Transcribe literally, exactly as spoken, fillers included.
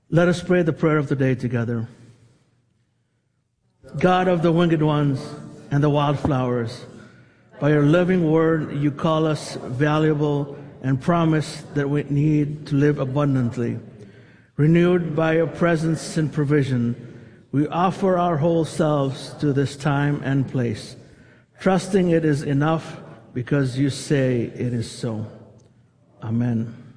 Let us pray the prayer of the day together. God of the winged ones and the wildflowers, by your living word you call us valuable and promise that we need to live abundantly. Renewed by your presence and provision, we offer our whole selves to this time and place, trusting it is enough because you say it is so. Amen.